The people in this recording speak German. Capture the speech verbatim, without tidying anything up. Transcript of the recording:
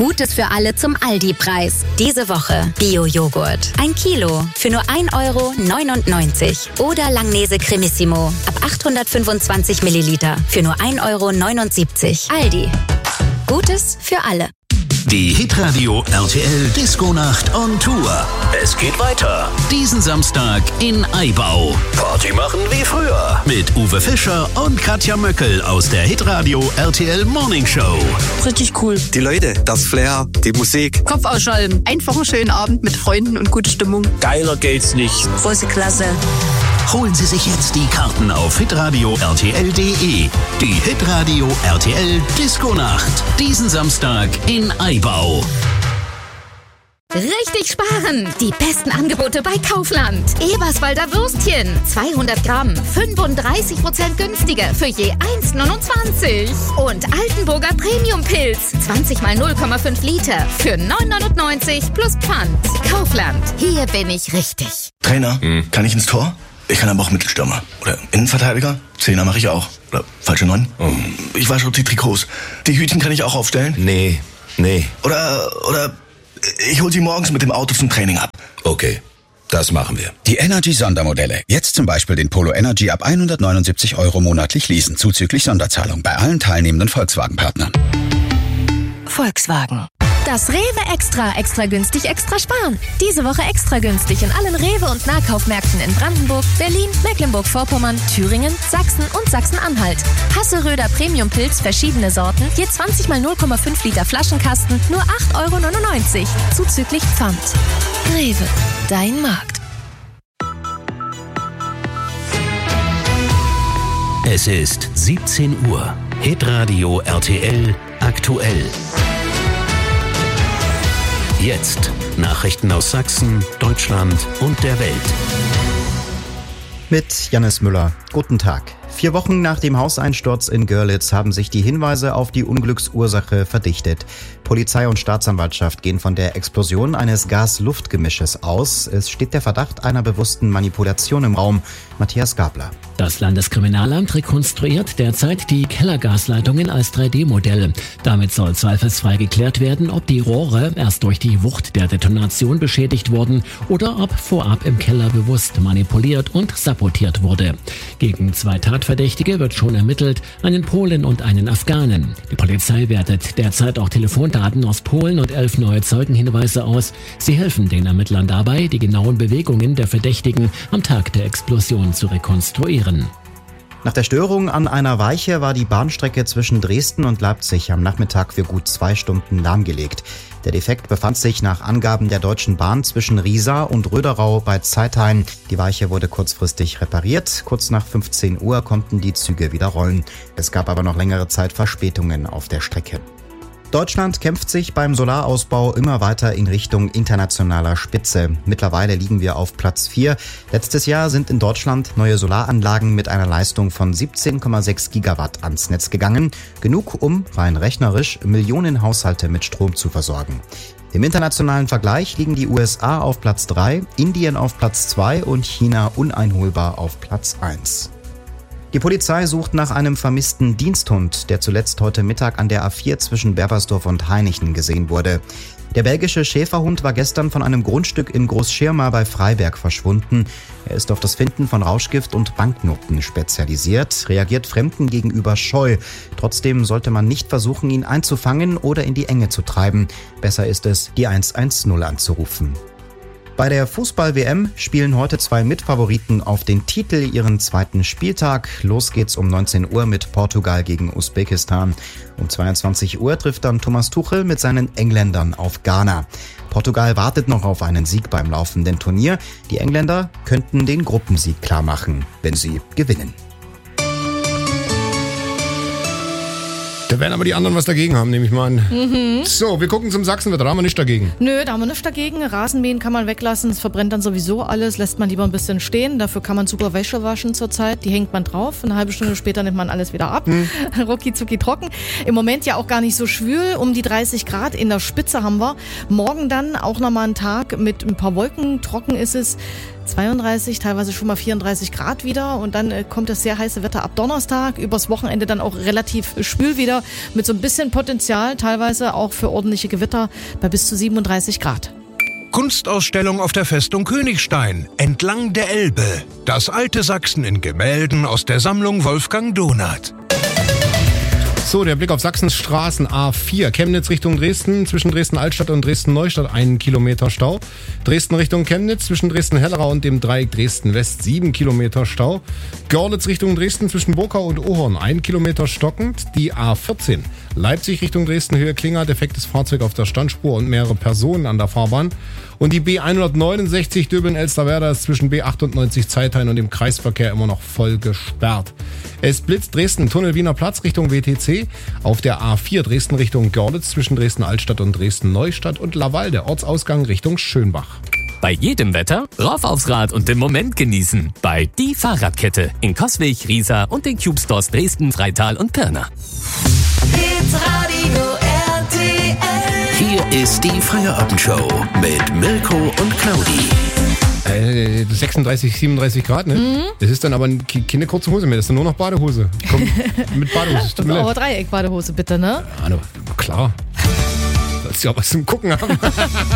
Gutes für alle zum Aldi-Preis. Diese Woche Bio-Joghurt. Ein Kilo für nur ein Euro neunundneunzig. Oder Langnese Cremissimo ab achthundertfünfundzwanzig Milliliter für nur ein Euro neunundsiebzig. Aldi. Gutes für alle. Die Hitradio R T L Disco-Nacht on Tour. Es geht weiter. Diesen Samstag in Aibau. Party machen wie früher. Mit Uwe Fischer und Katja Möckel aus der Hitradio R T L Morning Show. Richtig cool. Die Leute, das Flair, die Musik. Kopf ausschalten. Einfach einen schönen Abend mit Freunden und gute Stimmung. Geiler geht's nicht. Große Klasse. Holen Sie sich jetzt die Karten auf hitradio r t l punkt d e. Die Hitradio R T L Disco-Nacht. Diesen Samstag in Aibau. Richtig sparen! Die besten Angebote bei Kaufland. Eberswalder Würstchen. zweihundert Gramm. fünfunddreißig Prozent günstiger für je eins neunundzwanzig. Und Altenburger Premium-Pilz. zwanzig mal null Komma fünf Liter für neun neunundneunzig plus Pfand. Kaufland. Hier bin ich richtig. Trainer, hm. kann ich ins Tor? Ich kann aber auch Mittelstürmer. Oder Innenverteidiger. Zehner mache ich auch. Oder falsche Neun. Oh. Ich wasche auch die Trikots. Die Hütchen kann ich auch aufstellen. Nee, nee. Oder, oder ich hol sie morgens mit dem Auto zum Training ab. Okay, das machen wir. Die Energy-Sondermodelle. Jetzt zum Beispiel den Polo Energy ab hundertneunundsiebzig Euro monatlich leasen. Zuzüglich Sonderzahlung bei allen teilnehmenden Volkswagen-Partnern. Volkswagen. Das Rewe Extra, extra günstig, extra sparen. Diese Woche extra günstig in allen Rewe- und Nahkaufmärkten in Brandenburg, Berlin, Mecklenburg-Vorpommern, Thüringen, Sachsen und Sachsen-Anhalt. Hasseröder Premium-Pilz, verschiedene Sorten, je zwanzig mal null Komma fünf Liter Flaschenkasten, nur acht Euro neunundneunzig. Zuzüglich Pfand. Rewe, dein Markt. Es ist siebzehn Uhr. Hitradio R T L aktuell. Jetzt Nachrichten aus Sachsen, Deutschland und der Welt. Mit Jannis Müller. Guten Tag. Vier Wochen nach dem Hauseinsturz in Görlitz haben sich die Hinweise auf die Unglücksursache verdichtet. Polizei und Staatsanwaltschaft gehen von der Explosion eines Gas-Luft-Gemisches aus. Es steht der Verdacht einer bewussten Manipulation im Raum. Matthias Gabler. Das Landeskriminalamt rekonstruiert derzeit die Kellergasleitungen als drei D Modell. Damit soll zweifelsfrei geklärt werden, ob die Rohre erst durch die Wucht der Detonation beschädigt wurden oder ob vorab im Keller bewusst manipuliert und sabotiert wurde. Gegen zwei Tatverdächtige wird schon ermittelt, einen Polen und einen Afghanen. Die Polizei wertet derzeit auch Telefondaten aus Polen und elf neue Zeugenhinweise aus. Sie helfen den Ermittlern dabei, die genauen Bewegungen der Verdächtigen am Tag der Explosion zu rekonstruieren. Nach der Störung an einer Weiche war die Bahnstrecke zwischen Dresden und Leipzig am Nachmittag für gut zwei Stunden lahmgelegt. Der Defekt befand sich nach Angaben der Deutschen Bahn zwischen Riesa und Röderau bei Zeithain. Die Weiche wurde kurzfristig repariert. Kurz nach fünfzehn Uhr konnten die Züge wieder rollen. Es gab aber noch längere Zeit Verspätungen auf der Strecke. Deutschland kämpft sich beim Solarausbau immer weiter in Richtung internationaler Spitze. Mittlerweile liegen wir auf Platz vier. Letztes Jahr sind in Deutschland neue Solaranlagen mit einer Leistung von siebzehn Komma sechs Gigawatt ans Netz gegangen. Genug, um, rein rechnerisch, Millionen Haushalte mit Strom zu versorgen. Im internationalen Vergleich liegen die U S A auf Platz drei, Indien auf Platz zwei und China uneinholbar auf Platz eins. Die Polizei sucht nach einem vermissten Diensthund, der zuletzt heute Mittag an der A vier zwischen Berbersdorf und Hainichen gesehen wurde. Der belgische Schäferhund war gestern von einem Grundstück in Großschirma bei Freiberg verschwunden. Er ist auf das Finden von Rauschgift und Banknoten spezialisiert, reagiert Fremden gegenüber scheu. Trotzdem sollte man nicht versuchen, ihn einzufangen oder in die Enge zu treiben. Besser ist es, die eins eins null anzurufen. Bei der Fußball-W M spielen heute zwei Mitfavoriten auf den Titel ihren zweiten Spieltag. Los geht's um neunzehn Uhr mit Portugal gegen Usbekistan. Um zweiundzwanzig Uhr trifft dann Thomas Tuchel mit seinen Engländern auf Ghana. Portugal wartet noch auf einen Sieg beim laufenden Turnier. Die Engländer könnten den Gruppensieg klarmachen, wenn sie gewinnen. Da werden aber die anderen was dagegen haben, nehme ich mal an. Mhm. So, wir gucken zum Sachsenwetter, da haben wir nichts dagegen. Nö, da haben wir nichts dagegen. Rasenmähen kann man weglassen, es verbrennt dann sowieso alles, lässt man lieber ein bisschen stehen. Dafür kann man super Wäsche waschen zurzeit, die hängt man drauf. Eine halbe Stunde später nimmt man alles wieder ab. Mhm. Rucki zucki trocken. Im Moment ja auch gar nicht so schwül, um die dreißig Grad in der Spitze haben wir. Morgen dann auch nochmal ein Tag mit ein paar Wolken, trocken ist es. zweiunddreißig, teilweise schon mal vierunddreißig Grad wieder und dann äh, kommt das sehr heiße Wetter ab Donnerstag, übers Wochenende dann auch relativ schwül wieder mit so ein bisschen Potenzial, teilweise auch für ordentliche Gewitter bei bis zu siebenunddreißig Grad. Kunstausstellung auf der Festung Königstein, entlang der Elbe. Das alte Sachsen in Gemälden aus der Sammlung Wolfgang Donath. So, der Blick auf Sachsens Straßen A vier. Chemnitz Richtung Dresden, zwischen Dresden-Altstadt und Dresden-Neustadt einen Kilometer Stau. Dresden Richtung Chemnitz, zwischen Dresden-Hellerau und dem Dreieck Dresden-West sieben Kilometer Stau. Görlitz Richtung Dresden, zwischen Burkau und Ohorn ein Kilometer stockend. Die A vierzehn. Leipzig Richtung Dresden, Höhe Klinger, defektes Fahrzeug auf der Standspur und mehrere Personen an der Fahrbahn. Und die B hundertneunundsechzig Döbeln-Elsterwerda ist zwischen B achtundneunzig Zeithain und dem Kreisverkehr immer noch voll gesperrt. Es blitzt Dresden, Tunnel Wiener Platz Richtung W T C. Auf der A vier Dresden Richtung Görlitz zwischen Dresden-Altstadt und Dresden-Neustadt und Lavalde, Ortsausgang Richtung Schönbach. Bei jedem Wetter rauf aufs Rad und den Moment genießen. Bei Die Fahrradkette in Coswig, Riesa und den Cube Stores Dresden, Freital und Pirna. Hitradio R T L. Hier ist die Feierabendshow mit Mirko und Claudi. Äh, sechsunddreißig, siebenunddreißig Grad, ne? Mhm. Das ist dann aber keine kurze Hose mehr, das ist dann nur noch Badehose. Komm, mit Badehose. Das ist aber Dreieck-Badehose, bitte, ne? Ja, klar. Sollst du ja was zum Gucken haben.